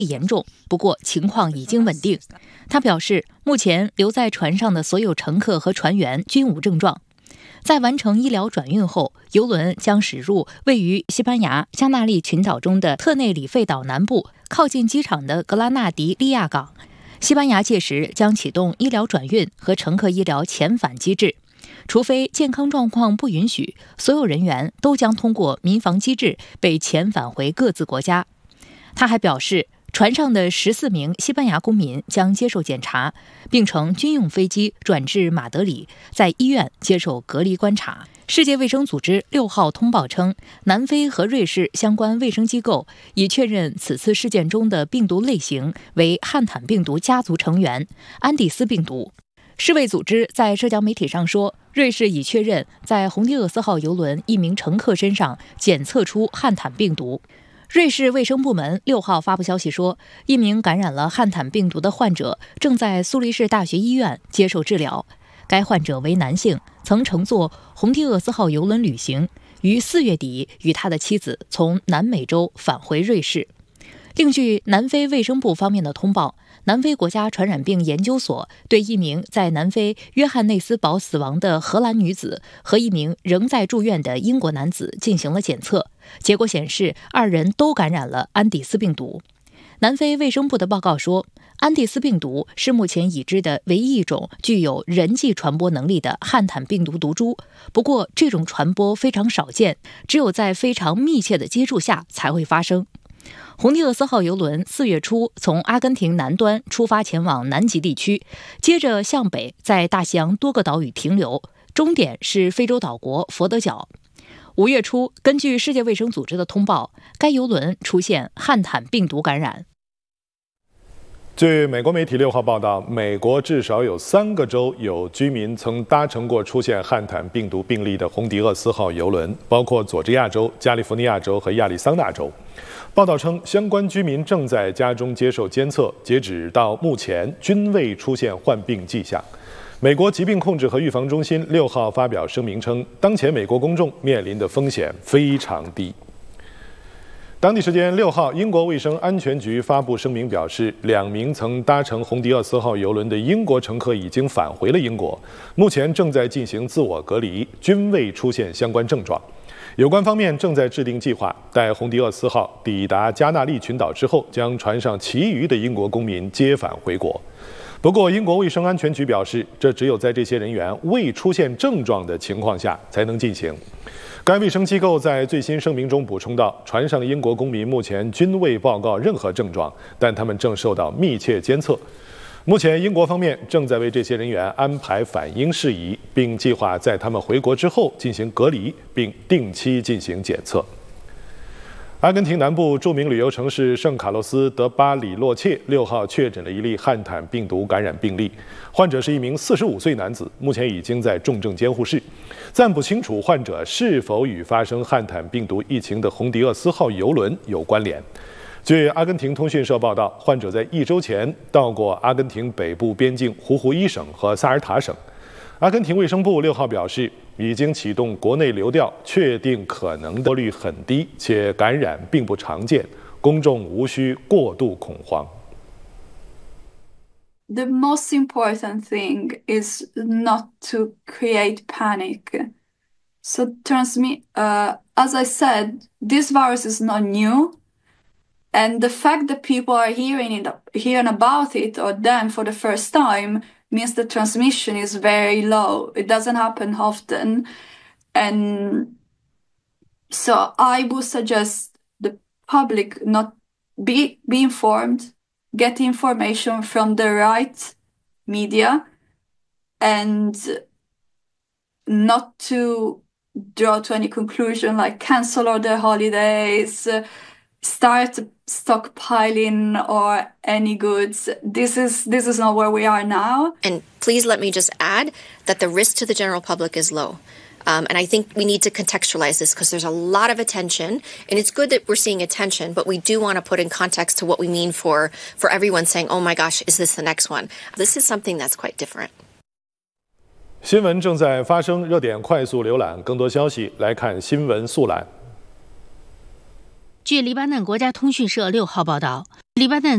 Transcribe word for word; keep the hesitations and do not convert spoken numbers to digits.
严重，不过情况已经稳定。他表示，目前留在船上的所有乘客和船员均无症状。在完成医疗转运后，邮轮将驶入位于西班牙加纳利群岛中的特内里费岛南部靠近机场的格拉纳迪利亚港。西班牙届时将启动医疗转运和乘客医疗遣返机制，除非健康状况不允许，所有人员都将通过民防机制被遣返回各自国家。他还表示，船上的十四名西班牙公民将接受检查，并乘军用飞机转至马德里，在医院接受隔离观察。世界卫生组织六号通报称，南非和瑞士相关卫生机构已确认此次事件中的病毒类型为汉坦病毒家族成员安第斯病毒。世卫组织在社交媒体上说，瑞士已确认在洪迪厄斯号邮轮一名乘客身上检测出汉坦病毒。瑞士卫生部门六号发布消息说，一名感染了汉坦病毒的患者正在苏黎世大学医院接受治疗。该患者为男性，曾乘坐洪迪厄斯号邮轮旅行，于四月底与他的妻子从南美洲返回瑞士。另据南非卫生部方面的通报，南非国家传染病研究所对一名在南非约翰内斯堡死亡的荷兰女子和一名仍在住院的英国男子进行了检测，结果显示二人都感染了安第斯病毒。南非卫生部的报告说，安第斯病毒是目前已知的唯一一种具有人际传播能力的汉坦病毒毒株，不过这种传播非常少见，只有在非常密切的接触下才会发生。洪迪厄斯号邮轮四月初从阿根廷南端出发前往南极地区，接着向北在大西洋多个岛屿停留，终点是非洲岛国佛得角。五月初，根据世界卫生组织的通报，该邮轮出现汉坦病毒感染。 据美国媒体六号报道，美国至少有三个州有居民曾搭乘过出现汉坦病毒病例的洪迪厄斯号邮轮，包括佐治亚州、加利福尼亚州和亚利桑那州。报道称，相关居民正在家中接受监测，截止到目前均未出现患病迹象。美国疾病控制和预防中心六号发表声明称，当前美国公众面临的风险非常低。当地时间六号，英国卫生安全局发布声明表示，两名曾搭乘洪迪厄斯号邮轮的英国乘客已经返回了英国，目前正在进行自我隔离，均未出现相关症状。有关方面正在制定计划，待洪迪厄斯号抵达加纳利群岛之后，将船上其余的英国公民接返回国。不过，英国卫生安全局表示，这只有在这些人员未出现症状的情况下才能进行。该卫生机构在最新声明中补充道，船上的英国公民目前均未报告任何症状，但他们正受到密切监测。目前，英国方面正在为这些人员安排返英事宜，并计划在他们回国之后进行隔离，并定期进行检测。阿根廷南部著名旅游城市圣卡洛斯德巴里洛切六号确诊了一例汉坦病毒感染病例，患者是一名四十五岁男子，目前已经在重症监护室，暂不清楚患者是否与发生汉坦病毒疫情的洪迪厄斯号邮轮有关联。据阿根廷通讯社报道，患者在一周前到过阿根廷北部边境胡胡伊省和萨尔塔省。阿根廷卫生部六号表示，已经启动国内流调，确定可能的率很低，且感染并不常见，公众无需过度恐慌。 The most important thing is not to create panic. So transmit, uh, as I said, this virus is not new. And the fact that people are hearing it, hearing about it or them for the first time means the transmission is very low. It doesn't happen often. And so I would suggest the public not be, be informed, get information from the right media, and not to draw to any conclusion like cancel all their holidays, start stockpiling or any goods. This is this is not where we are now. And please let me just add that the risk to the general public is low. Um, and I think we need to contextualize this because there's a lot of attention, and it's good that we're seeing attention, but we do want to put in context to what we mean for, for everyone saying, oh my gosh, is this the next one? This is something that's quite different. 新闻正在发生，热点快速浏览，更多消息来看新闻速览。 据黎巴嫩国家通讯社六号报道，黎巴嫩